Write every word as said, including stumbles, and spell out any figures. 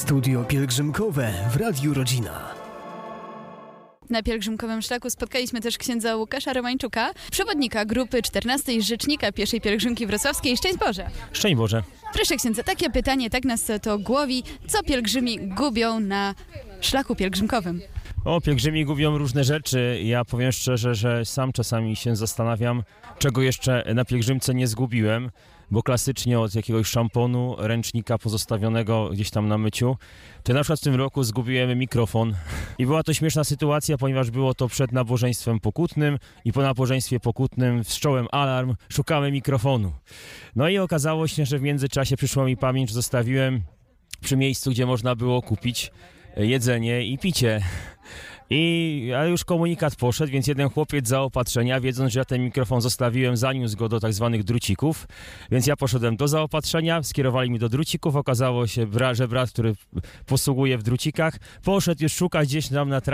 Studio Pielgrzymkowe w Radiu Rodzina. Na pielgrzymkowym szlaku spotkaliśmy też księdza Łukasza Romańczuka, przewodnika grupy czternastej Rzecznika Pieszej Pielgrzymki Wrocławskiej. Szczęść Boże! Szczęść Boże! Proszę księdza, takie pytanie, tak nas to głowi. Co pielgrzymi gubią na szlaku pielgrzymkowym? O, pielgrzymi gubią różne rzeczy. Ja powiem szczerze, że sam czasami się zastanawiam, czego jeszcze na pielgrzymce nie zgubiłem, bo klasycznie od jakiegoś szamponu, ręcznika pozostawionego gdzieś tam na myciu, to na przykład w tym roku zgubiłem mikrofon. I była to śmieszna sytuacja, ponieważ było to przed nabożeństwem pokutnym i po nabożeństwie pokutnym wszcząłem alarm, szukałem mikrofonu. No i okazało się, że w międzyczasie przyszła mi pamięć, że zostawiłem przy miejscu, gdzie można było kupić jedzenie i picie. I a już komunikat poszedł, więc jeden chłopiec z zaopatrzenia, wiedząc, że ja ten mikrofon zostawiłem, zaniósł go do tak zwanych drucików, więc ja poszedłem do zaopatrzenia, skierowali mi do drucików, okazało się, że brat, który posługuje w drucikach, poszedł już szukać gdzieś tam na trasie.